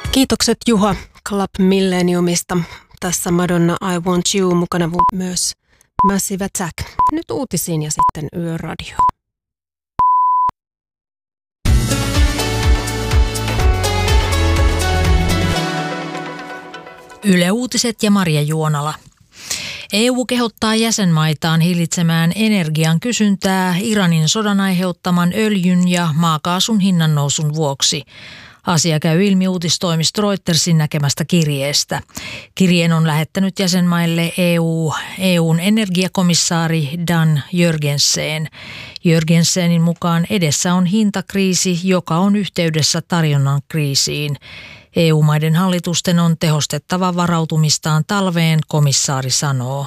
Kiitokset Juha Club Millenniumista. Tässä Madonna I Want You, mukana myös Massive Attack. Nyt uutisiin ja sitten Yöradio. Yle Uutiset ja Marja Juonala. EU kehottaa jäsenmaitaan hillitsemään energian kysyntää Iranin sodan aiheuttaman öljyn ja maakaasun hinnannousun vuoksi. Asia käy ilmi uutistoimisto Reutersin näkemästä kirjeestä. Kirjeen on lähettänyt jäsenmaille EUn energiakomissaari Dan Jørgensen. Jørgensenin mukaan edessä on hintakriisi, joka on yhteydessä tarjonnan kriisiin. EU-maiden hallitusten on tehostettava varautumistaan talveen, komissaari sanoo.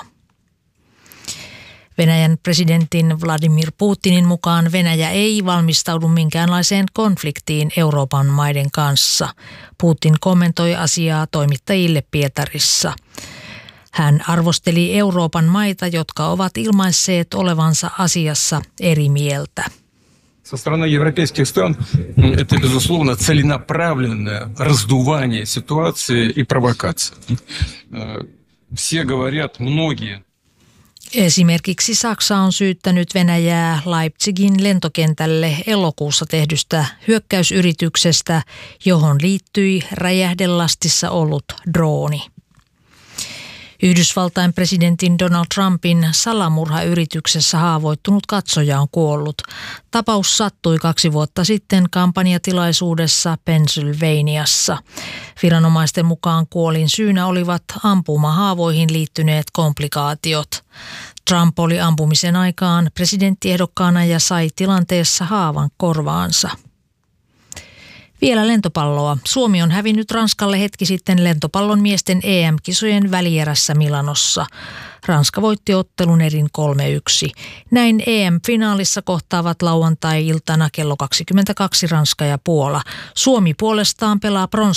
Venäjän presidentin Vladimir Putinin mukaan Venäjä ei valmistaudu minkäänlaiseen konfliktiin Euroopan maiden kanssa. Putin kommentoi asiaa toimittajille Pietarissa. Hän arvosteli Euroopan maita, jotka ovat ilmaisseet olevansa asiassa eri mieltä. Со стороны европейских стран это, безусловно, целенаправленное раздувание ситуации и провокация. Все говорят, многие. Esimerkiksi Saksa on syyttänyt Venäjää Leipzigin lentokentälle elokuussa tehdystä hyökkäysyrityksestä, johon liittyi räjähdelastissa ollut drooni. Yhdysvaltain presidentin Donald Trumpin salamurhayrityksessä haavoittunut katsoja on kuollut. Tapaus sattui 2 vuotta sitten kampanjatilaisuudessa Pennsylvaniassa. Viranomaisten mukaan kuolin syynä olivat ampumahaavoihin liittyneet komplikaatiot. Trump oli ampumisen aikaan presidenttiehdokkaana ja sai tilanteessa haavan korvaansa. Vielä lentopalloa. Suomi on hävinnyt Ranskalle hetki sitten lentopallon miesten EM-kisojen välierässä Milanossa. Ranska voitti ottelun erin 3-1. Näin EM-finaalissa kohtaavat lauantai-iltana kello 22 Ranska ja Puola. Suomi puolestaan pelaa